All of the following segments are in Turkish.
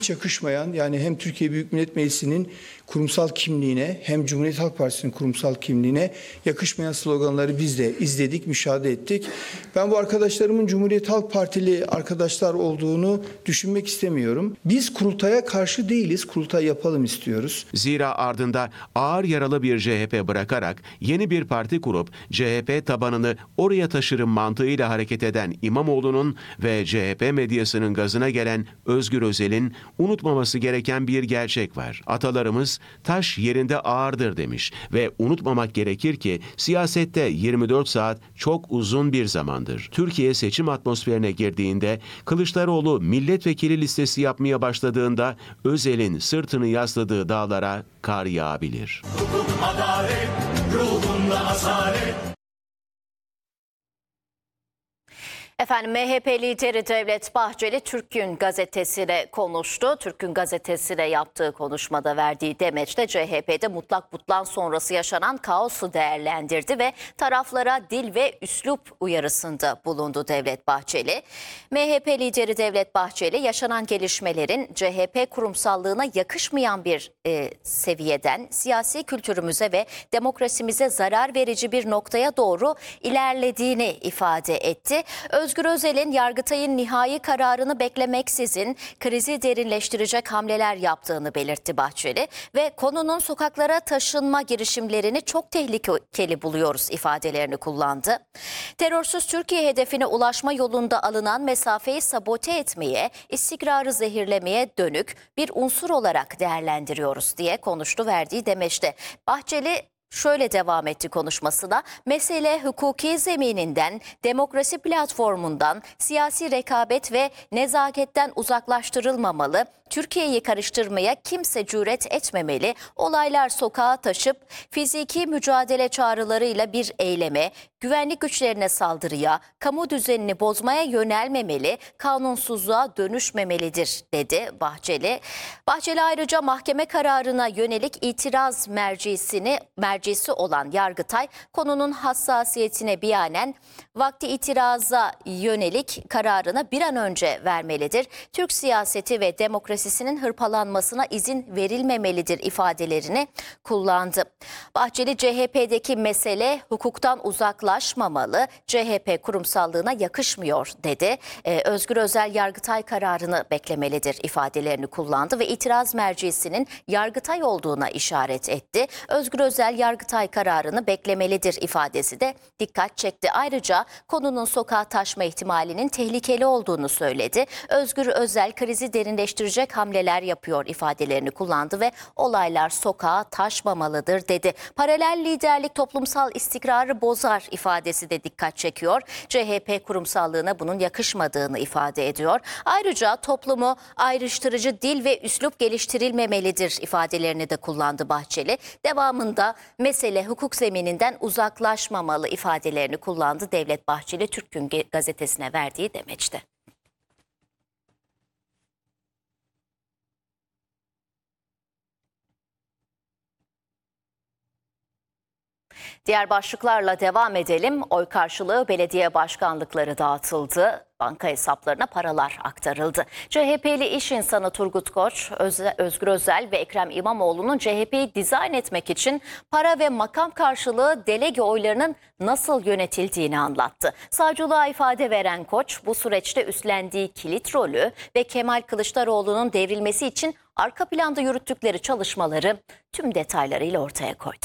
Yakışmayan, yani hem Türkiye Büyük Millet Meclisi'nin kurumsal kimliğine hem Cumhuriyet Halk Partisi'nin kurumsal kimliğine yakışmayan sloganları biz de izledik, müşahede ettik. Ben bu arkadaşlarımın Cumhuriyet Halk Partili arkadaşlar olduğunu düşünmek istemiyorum. Biz kurultaya karşı değiliz, kurultay yapalım istiyoruz. Zira ardında ağır yaralı bir CHP bırakarak yeni bir parti kurup CHP tabanını oraya taşırım mantığıyla hareket eden İmamoğlu'nun ve CHP medyasının gazına gelen Özgür Özel'in unutmaması gereken bir gerçek var. Atalarımız taş yerinde ağırdır demiş ve unutmamak gerekir ki siyasette 24 saat çok uzun bir zamandır. Türkiye seçim atmosferine girdiğinde, Kılıçdaroğlu milletvekili listesi yapmaya başladığında Özel'in sırtını yasladığı dağlara kar yağabilir. Hukuk, adalet, ruhunda asalet. Efendim, MHP lideri Devlet Bahçeli Türk Gün Gazetesi'ne konuştu. Türk Gün Gazetesi'ne yaptığı konuşmada verdiği demeçte CHP'de mutlak butlan sonrası yaşanan kaosu değerlendirdi ve taraflara dil ve üslup uyarısında bulundu Devlet Bahçeli. MHP lideri Devlet Bahçeli yaşanan gelişmelerin CHP kurumsallığına yakışmayan bir seviyeden siyasi kültürümüze ve demokrasimize zarar verici bir noktaya doğru ilerlediğini ifade etti. Özgür Özel'in Yargıtay'ın nihai kararını beklemeksizin krizi derinleştirecek hamleler yaptığını belirtti Bahçeli ve konunun sokaklara taşınma girişimlerini çok tehlikeli buluyoruz ifadelerini kullandı. Terörsüz Türkiye hedefine ulaşma yolunda alınan mesafeyi sabote etmeye, istikrarı zehirlemeye dönük bir unsur olarak değerlendiriyoruz diye konuştu verdiği demeçte. Bahçeli şöyle devam etti konuşmasına: mesele hukuki zemininden, demokrasi platformundan, siyasi rekabet ve nezaketten uzaklaştırılmamalı. Türkiye'yi karıştırmaya kimse cüret etmemeli. Olaylar sokağa taşıp fiziki mücadele çağrılarıyla bir eyleme, güvenlik güçlerine saldırıya, kamu düzenini bozmaya yönelmemeli, kanunsuzluğa dönüşmemelidir dedi Bahçeli. Bahçeli ayrıca mahkeme kararına yönelik itiraz mercisi olan Yargıtay konunun hassasiyetine binaen vakti itiraza yönelik kararını bir an önce vermelidir. Türk siyaseti ve demokrasisinin hırpalanmasına izin verilmemelidir ifadelerini kullandı. Bahçeli CHP'deki mesele hukuktan uzaklaşmamalı, CHP kurumsallığına yakışmıyor dedi. Özgür Özel Yargıtay kararını beklemelidir ifadelerini kullandı ve itiraz mercisinin Yargıtay olduğuna işaret etti. Özgür Özel Yargıtay kararını beklemelidir ifadesi de dikkat çekti. Ayrıca konunun sokağa taşma ihtimalinin tehlikeli olduğunu söyledi. Özgür Özel krizi derinleştirecek hamleler yapıyor ifadelerini kullandı ve olaylar sokağa taşmamalıdır dedi. Paralel liderlik toplumsal istikrarı bozar ifadesi de dikkat çekiyor. CHP kurumsallığına bunun yakışmadığını ifade ediyor. Ayrıca toplumu ayrıştırıcı dil ve üslup geliştirilmemelidir ifadelerini de kullandı Bahçeli. Devamında mesele hukuk zemininden uzaklaşmamalı ifadelerini kullandı Devlet Bahçeli Türk Gün Gazetesi'ne verdiği demeçte. Diğer başlıklarla devam edelim. Oy karşılığı belediye başkanlıkları dağıtıldı. Banka hesaplarına paralar aktarıldı. CHP'li iş insanı Turgut Koç, Özgür Özel ve Ekrem İmamoğlu'nun CHP'yi dizayn etmek için para ve makam karşılığı delege oylarının nasıl yönetildiğini anlattı. Savcılığa ifade veren Koç, bu süreçte üstlendiği kilit rolü ve Kemal Kılıçdaroğlu'nun devrilmesi için arka planda yürüttükleri çalışmaları tüm detaylarıyla ortaya koydu.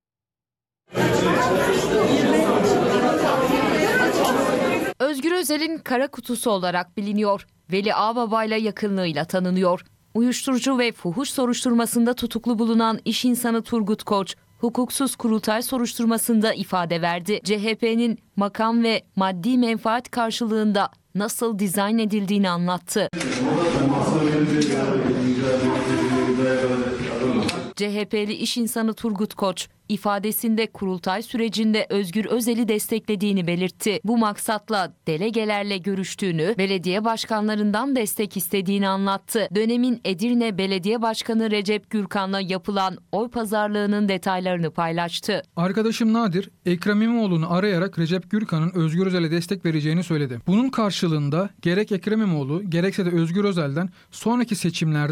Özgür Özel'in kara kutusu olarak biliniyor. Veli Ağbaba'yla yakınlığıyla tanınıyor. Uyuşturucu ve fuhuş soruşturmasında tutuklu bulunan iş insanı Turgut Koç, hukuksuz kurultay soruşturmasında ifade verdi. CHP'nin makam ve maddi menfaat karşılığında nasıl dizayn edildiğini anlattı. CHP'li iş insanı Turgut Koç ifadesinde kurultay sürecinde Özgür Özel'i desteklediğini belirtti. Bu maksatla delegelerle görüştüğünü, belediye başkanlarından destek istediğini anlattı. Dönemin Edirne Belediye Başkanı Recep Gürkan'la yapılan oy pazarlığının detaylarını paylaştı. Arkadaşım Nadir, Ekrem İmamoğlu'nu arayarak Recep Gürkan'ın Özgür Özel'e destek vereceğini söyledi. Bunun karşılığında gerek Ekrem İmamoğlu gerekse de Özgür Özel'den sonraki seçimlerde